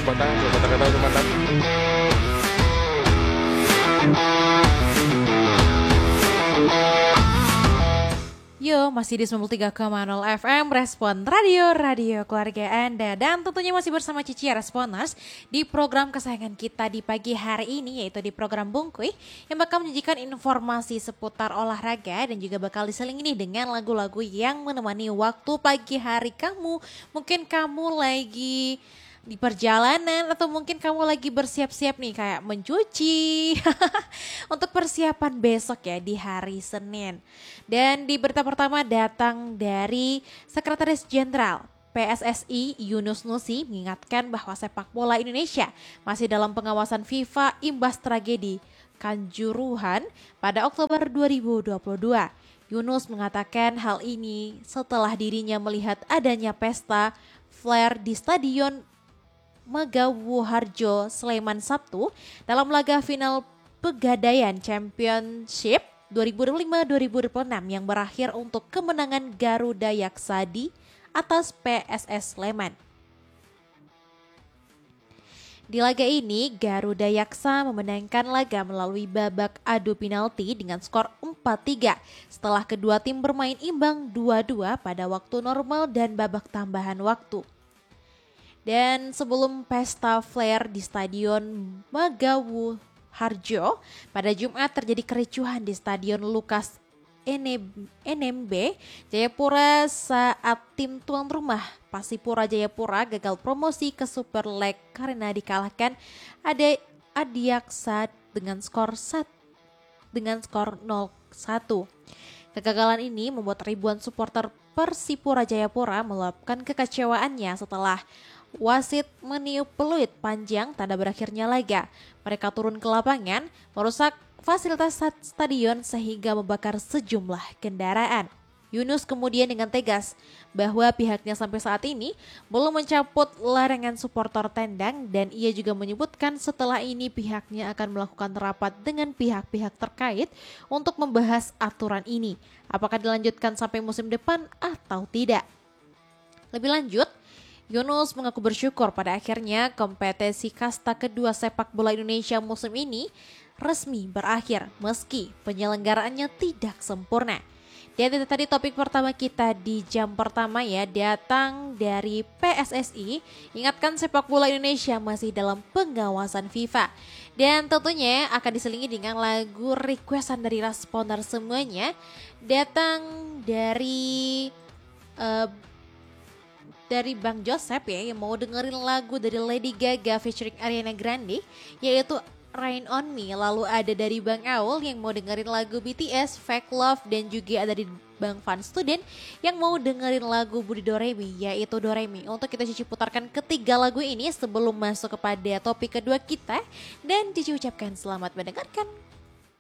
Sepatah, dua patah kata untuk mantap. Yo, masih di 93,0 FM Respon Radio keluarga Anda. Dan tentunya masih bersama Cici Responers di program kesayangan kita di pagi hari ini, yaitu di program Bungkuy, yang bakal menyajikan informasi seputar olahraga dan juga bakal diselingi dengan lagu-lagu yang menemani waktu pagi hari kamu. Mungkin kamu lagi di perjalanan atau mungkin kamu lagi bersiap-siap nih kayak mencuci untuk persiapan besok ya di hari Senin. Dan di berita pertama datang dari Sekretaris Jenderal PSSI Yunus Nusi mengingatkan bahwa sepak bola Indonesia masih dalam pengawasan FIFA imbas tragedi Kanjuruhan pada Oktober 2022. Yunus mengatakan hal ini setelah dirinya melihat adanya pesta flare di Stadion Megawu Harjo Sleman Sabtu dalam laga final Pegadaian Championship 2005-2006 yang berakhir untuk kemenangan Garuda Yaksadi atas PSS Sleman. Di laga ini, Garuda Yaksa memenangkan laga melalui babak adu penalti dengan skor 4-3 setelah kedua tim bermain imbang 2-2 pada waktu normal dan babak tambahan waktu. Dan sebelum pesta flare di Stadion Megawu Harjo, pada Jumat terjadi kericuhan di Stadion Lukas NMB Jayapura saat tim tuan rumah Persipura Jayapura gagal promosi ke Super League karena dikalahkan Adiaksa dengan skor 0-1. Kegagalan ini membuat ribuan supporter Persipura Jayapura meluapkan kekecewaannya setelah wasit meniup peluit panjang tanda berakhirnya laga. Mereka turun ke lapangan, merusak fasilitas stadion sehingga membakar sejumlah kendaraan. Yunus kemudian dengan tegas bahwa pihaknya sampai saat ini belum mencabut larangan supporter tendang dan ia juga menyebutkan setelah ini pihaknya akan melakukan rapat dengan pihak-pihak terkait untuk membahas aturan ini. Apakah dilanjutkan sampai musim depan atau tidak? Lebih lanjut, Yunus mengaku bersyukur pada akhirnya kompetisi kasta kedua sepak bola Indonesia musim ini resmi berakhir meski penyelenggaraannya tidak sempurna. Dan itu tadi topik pertama kita di jam pertama ya, datang dari PSSI. Ingatkan sepak bola Indonesia masih dalam pengawasan FIFA. Dan tentunya akan diselingi dengan lagu requestan dari responder semuanya. Datang dari Bang Joseph ya, yang mau dengerin lagu dari Lady Gaga featuring Ariana Grande, yaitu Rain On Me. Lalu ada dari Bang Aul yang mau dengerin lagu BTS Fake Love, dan juga ada dari Bang Fan Student yang mau dengerin lagu Budi Doremi, yaitu Doremi. Untuk kita Cici putarkan ketiga lagu ini sebelum masuk kepada topik kedua kita, dan Cici ucapkan selamat mendengarkan.